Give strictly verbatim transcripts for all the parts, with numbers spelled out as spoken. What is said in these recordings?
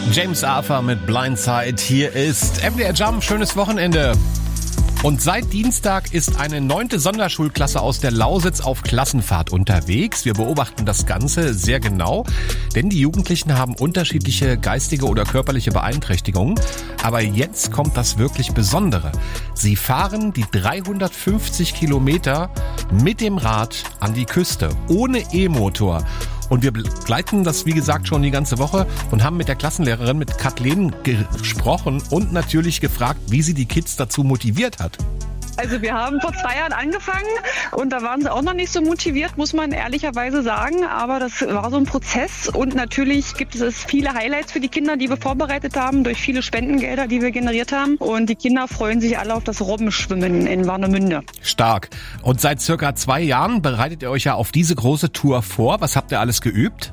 James Arthur mit Blindside. Hier ist M D R Jump. Schönes Wochenende. Und seit Dienstag ist eine neunte Sonderschulklasse aus der Lausitz auf Klassenfahrt unterwegs. Wir beobachten das Ganze sehr genau, denn die Jugendlichen haben unterschiedliche geistige oder körperliche Beeinträchtigungen. Aber jetzt kommt das wirklich Besondere. Sie fahren die dreihundertfünfzig Kilometer mit dem Rad an die Küste, ohne E-Motor. Und wir begleiten das, wie gesagt, schon die ganze Woche und haben mit der Klassenlehrerin, mit Kathleen, gesprochen und natürlich gefragt, wie sie die Kids dazu motiviert hat. Also wir haben vor zwei Jahren angefangen und da waren sie auch noch nicht so motiviert, muss man ehrlicherweise sagen. Aber das war so ein Prozess und natürlich gibt es viele Highlights für die Kinder, die wir vorbereitet haben, durch viele Spendengelder, die wir generiert haben. Und die Kinder freuen sich alle auf das Robbenschwimmen in Warnemünde. Stark. Und seit circa zwei Jahren bereitet ihr euch ja auf diese große Tour vor. Was habt ihr alles geübt?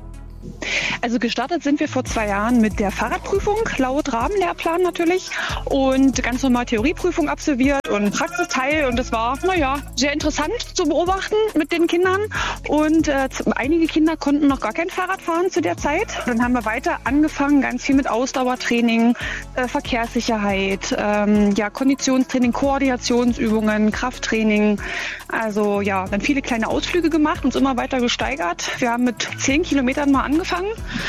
Also gestartet sind wir vor zwei Jahren mit der Fahrradprüfung, laut Rahmenlehrplan natürlich, und ganz normal Theorieprüfung absolviert und Praxisteil, und das war, naja, sehr interessant zu beobachten mit den Kindern, und äh, einige Kinder konnten noch gar kein Fahrrad fahren zu der Zeit. Dann haben wir weiter angefangen, ganz viel mit Ausdauertraining, äh, Verkehrssicherheit, ähm, ja, Konditionstraining, Koordinationsübungen, Krafttraining, also ja, dann viele kleine Ausflüge gemacht, uns immer weiter gesteigert. Wir haben mit zehn Kilometern mal angefangen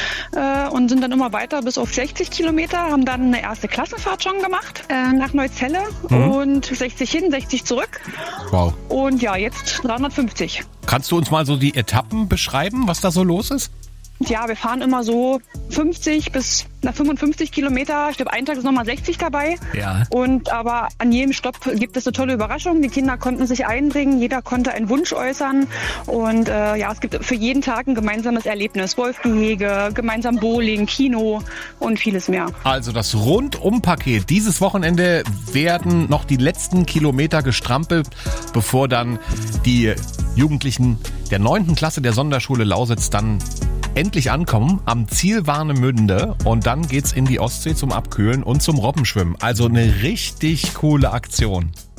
äh, und sind dann immer weiter bis auf sechzig Kilometer, haben dann eine erste Klassenfahrt schon gemacht äh, nach Neuzelle, mhm. und sechzig hin, sechzig zurück. Wow. Und ja, jetzt dreihundertfünfzig. Kannst du uns mal so die Etappen beschreiben, was da so los ist? Ja, wir fahren immer so fünfzig bis na, fünfundfünfzig Kilometer. Ich glaube, einen Tag ist nochmal sechzig dabei. Ja. Und aber an jedem Stopp gibt es eine tolle Überraschung. Die Kinder konnten sich einbringen, jeder konnte einen Wunsch äußern. Und äh, ja, es gibt für jeden Tag ein gemeinsames Erlebnis. Wolfgehege, gemeinsam Bowling, Kino und vieles mehr. Also das Rundum-Paket. Dieses Wochenende werden noch die letzten Kilometer gestrampelt, bevor dann die Jugendlichen der neunten Klasse der Sonderschule Lausitz dann endlich ankommen am Ziel Warnemünde, und dann geht's in die Ostsee zum Abkühlen und zum Robbenschwimmen. Also eine richtig coole Aktion.